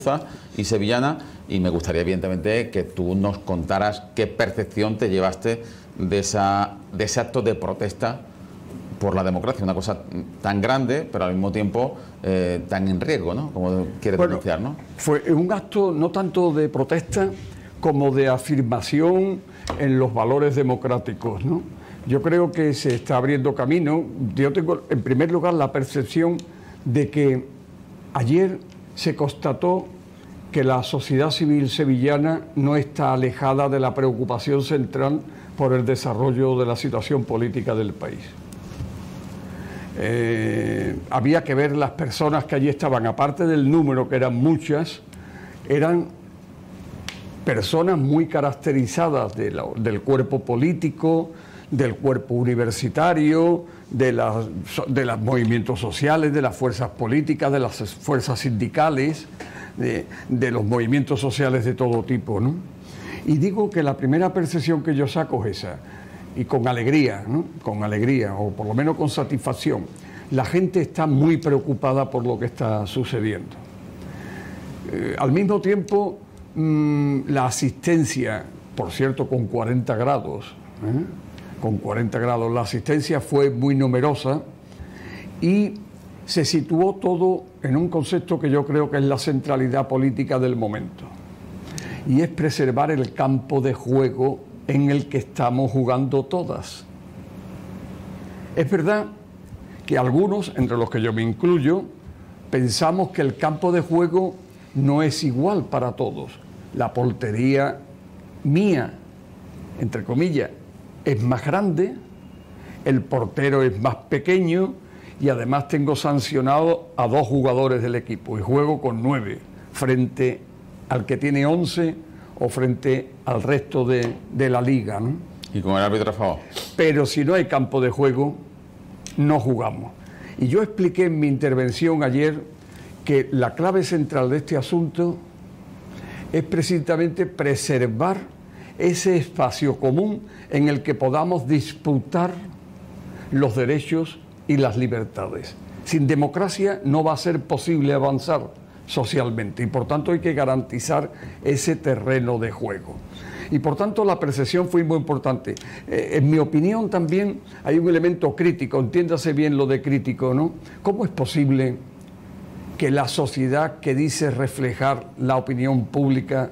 y sevillana, y me gustaría evidentemente que tú nos contaras qué percepción te llevaste de ese acto de protesta por la democracia, una cosa tan grande pero al mismo tiempo tan en riesgo, ¿no? Como quieres denunciar, ¿no? Fue un acto no tanto de protesta como de afirmación en los valores democráticos, ¿no? Yo creo que se está abriendo camino. Yo tengo en primer lugar la percepción de que ayer se constató que la sociedad civil sevillana no está alejada de la preocupación central por el desarrollo de la situación política del país. Había que ver las personas que allí estaban, aparte del número, que eran muchas, eran personas muy caracterizadas del cuerpo político, del cuerpo universitario, de los movimientos sociales, de las fuerzas políticas, de las fuerzas sindicales, de los movimientos sociales de todo tipo, ¿no? Y digo que la primera percepción que yo saco es esa, y con alegría, ¿no? Con alegría, o por lo menos con satisfacción. La gente está muy preocupada por lo que está sucediendo. Al mismo tiempo, la asistencia, por cierto, con 40 grados, con 40 grados, la asistencia fue muy numerosa y se situó todo en un concepto que yo creo que es la centralidad política del momento, y es preservar el campo de juego en el que estamos jugando todas. Es verdad que algunos, entre los que yo me incluyo, pensamos que el campo de juego no es igual para todos. La portería mía, entre comillas, es más grande, el portero es más pequeño y además tengo sancionado a 2 jugadores del equipo y juego con 9 frente al que tiene 11 o frente al resto de la liga, ¿no? Y con el árbitro a favor. Pero si no hay campo de juego, no jugamos. Y yo expliqué en mi intervención ayer que la clave central de este asunto es precisamente preservar ese espacio común en el que podamos disputar los derechos y las libertades. Sin democracia no va a ser posible avanzar socialmente y por tanto hay que garantizar ese terreno de juego. Y por tanto la percepción fue muy importante. En mi opinión también hay un elemento crítico, entiéndase bien lo de crítico, ¿no? ¿Cómo es posible que la sociedad que dice reflejar la opinión pública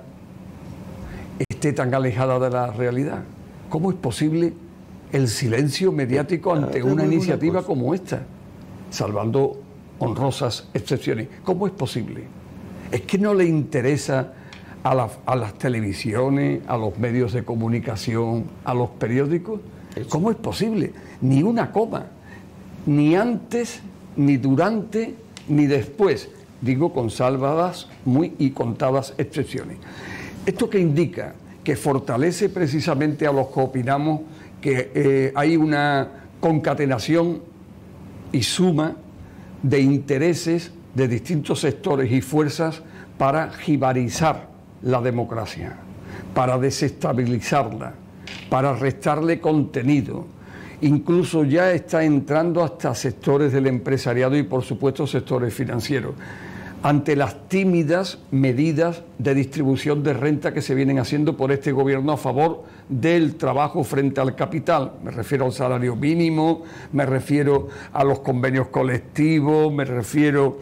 esté tan alejada de la realidad? ¿Cómo es posible el silencio mediático ante una iniciativa como esta, salvando honrosas excepciones? ¿Cómo es posible? ¿Es que no le interesa a las televisiones, a los medios de comunicación, a los periódicos? ¿Cómo es posible? Ni una coma, ni antes, ni durante, ni después, digo con salvadas muy y contadas excepciones. ¿Esto qué indica? Que fortalece precisamente a los que opinamos que hay una concatenación y suma de intereses de distintos sectores y fuerzas para jibarizar la democracia, para desestabilizarla, para restarle contenido. Incluso ya está entrando hasta sectores del empresariado y por supuesto sectores financieros, ante las tímidas medidas de distribución de renta que se vienen haciendo por este gobierno a favor del trabajo frente al capital. Me refiero al salario mínimo, me refiero a los convenios colectivos, me refiero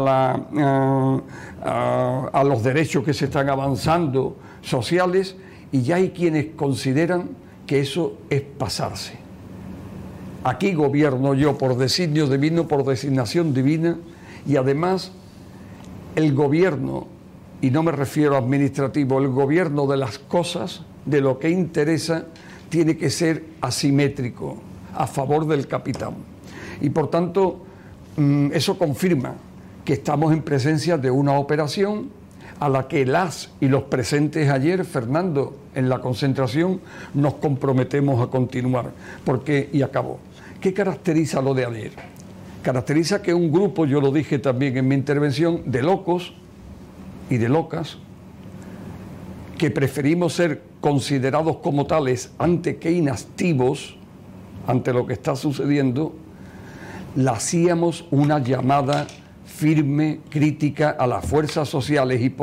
a los derechos que se están avanzando sociales, y ya hay quienes consideran que eso es pasarse. Aquí gobierno yo por designio divino, por designación divina, y además el gobierno, y no me refiero a administrativo, el gobierno de las cosas, de lo que interesa, tiene que ser asimétrico, a favor del capital. Y por tanto, eso confirma que estamos en presencia de una operación a la que las y los presentes ayer, Fernando, en la concentración, nos comprometemos a continuar. Porque, y acabo, ¿qué caracteriza lo de ayer? Caracteriza que un grupo, yo lo dije también en mi intervención, de locos y de locas, que preferimos ser considerados como tales antes que inactivos ante lo que está sucediendo, le hacíamos una llamada firme, crítica a las fuerzas sociales y